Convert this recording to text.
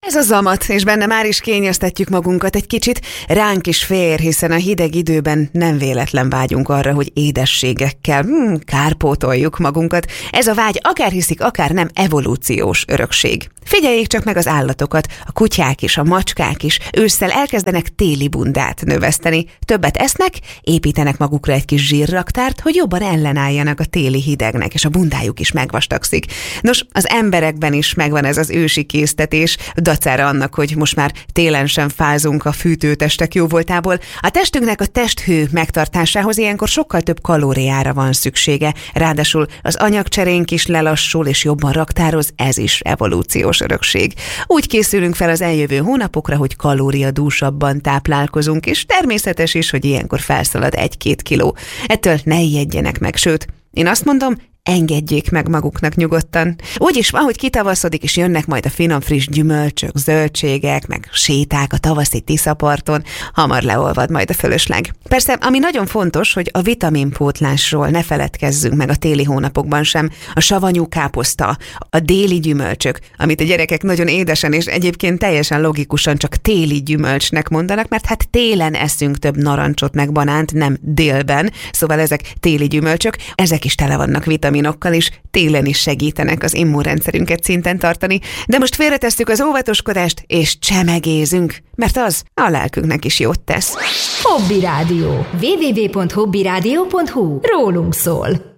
Ez a zamat, és benne már is kényeztetjük magunkat egy kicsit, ránk is fér, hiszen a hideg időben nem véletlen vágyunk arra, hogy édességekkel kárpótoljuk magunkat. Ez a vágy akár hiszik, akár nem evolúciós örökség. Figyeljék csak meg az állatokat, a kutyák is, a macskák is ősszel elkezdenek téli bundát növeszteni. Többet esznek, építenek magukra egy kis zsírraktárt, hogy jobban ellenálljanak a téli hidegnek, és a bundájuk is megvastagszik. Nos, az emberekben is megvan ez az ősi késztetés, dacára annak, hogy most már télen sem fázunk a fűtőtestek jóvoltából. A testünknek a testhő megtartásához ilyenkor sokkal több kalóriára van szüksége, ráadásul az anyagcserénk is lelassul és jobban raktároz, ez is evolúciós örökség. Úgy készülünk fel az eljövő hónapokra, hogy kalóriadúsabban táplálkozunk, és természetes is, hogy ilyenkor felszalad 1-2 kiló. Ettől ne ijedjenek meg, sőt, én azt mondom, engedjék meg maguknak nyugodtan. Úgyis van, hogy kitavaszodik, és jönnek majd a finom friss gyümölcsök, zöldségek, meg séták a tavaszi Tiszaparton, hamar leolvad majd a fölösleg. Persze, ami nagyon fontos, hogy a vitaminpótlásról ne feledkezzünk meg a téli hónapokban sem. A savanyú káposzta, a déli gyümölcsök, amit a gyerekek nagyon édesen és egyébként teljesen logikusan csak téli gyümölcsnek mondanak, mert hát télen eszünk több narancsot meg banánt, nem délben, szóval ezek téli gyümölcsök, ezek is tele vannak vitaminokkal, és télen is segítenek az immunrendszerünket szinten tartani, de most félretesszük az óvatoskodást, és csemegézünk, mert az a lelkünknek is jót tesz. Hobby Rádió. www.hobbyradio.hu. Rólunk szól.